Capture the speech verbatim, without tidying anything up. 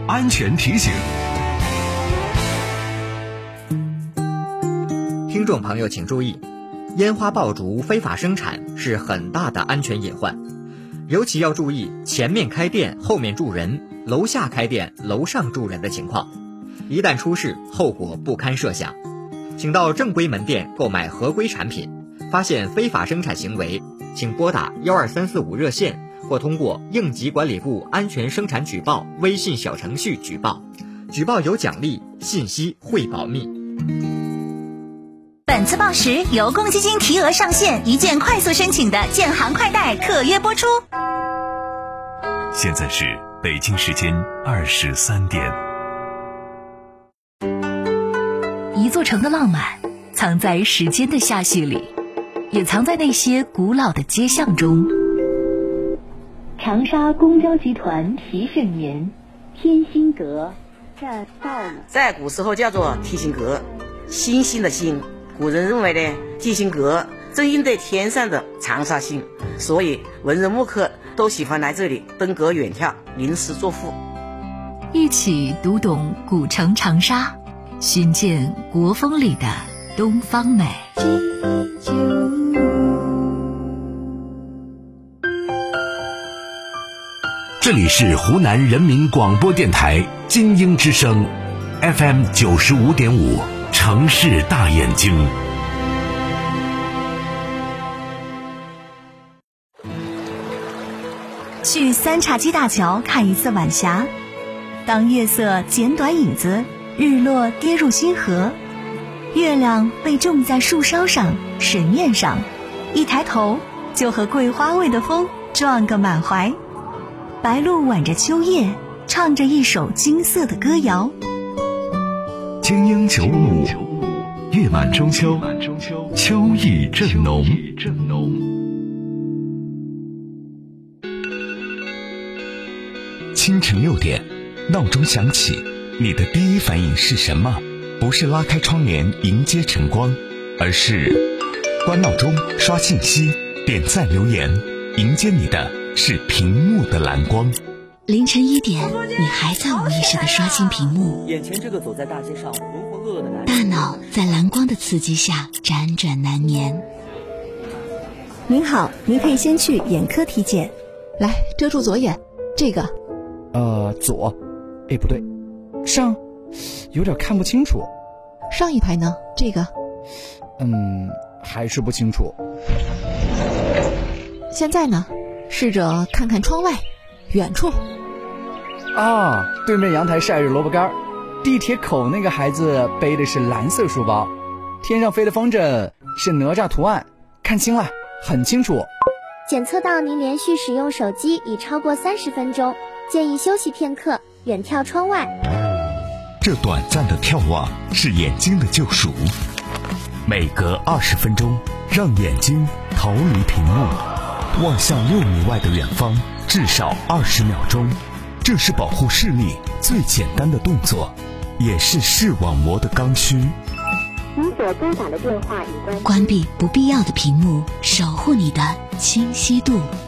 安全提醒。 听众朋友请注意，烟花爆竹非法生产是很大的安全隐患，尤其要注意前面开店后面住人，楼下开店楼上住人的情况，一旦出事后果不堪设想。请到正规门店购买合规产品，发现非法生产行为，请拨打一二三四五热线或通过应急管理部安全生产举报微信小程序举报，举报有奖励，信息会保密。 本次报时由公积金提额上线一键快速申请的建行快贷特约播出。 现在是北京时间二十三点。 一座城的浪漫藏在时间的下序里，也藏在那些古老的街巷中。 长沙公交集团提盛年，天心阁在道路， 在古时候叫做提心阁，星星的星。古人认为呢，提心阁正应对天上的长沙星，所以文人墨客都喜欢来这里登阁远眺，吟诗作赋。 一起读懂古城长沙，寻见国风里的东方美。 这里是湖南人民广播电台金鹰之声 F M 九十五点五，城市大眼睛。 去三叉戟大桥看一次晚霞，当月色剪短影子，日落跌入星河，月亮被种在树梢上水面上，一抬头就和桂花味的风撞个满怀。白鹭挽着秋叶，唱着一首金色的歌谣。 精英九五，月满中秋，秋意正浓。清晨六点，闹钟响起，你的第一反应是什么？不是拉开窗帘迎接晨光，而是关闹钟、刷信息、点赞留言，迎接你的是屏幕的蓝光。 凌晨一点，你还在无意识地刷新屏幕， 眼前这个走在大街上浑浑噩噩的男人， 大脑在蓝光的刺激下辗转难眠。 您好，您可以先去眼科体检。 来，遮住左眼，这个呃，左，哎，不对，上，有点看不清楚。 上一排呢？这个， 嗯，还是不清楚。 现在呢？试着看看窗外，远处。 啊，对面阳台晒着萝卜干，地铁口那个孩子背的是蓝色书包，天上飞的风筝是哪吒图案，看清了，很清楚。 检测到您连续使用手机已超过三十分钟，建议休息片刻，远眺窗外。 这短暂的眺望是眼睛的救赎，每隔二十分钟，让眼睛逃离屏幕，望向六米外的远方，至少二十秒钟。这是保护视力最简单的动作，也是视网膜的刚需。 您所拨打的电话已关关闭不必要的屏幕，守护你的清晰度。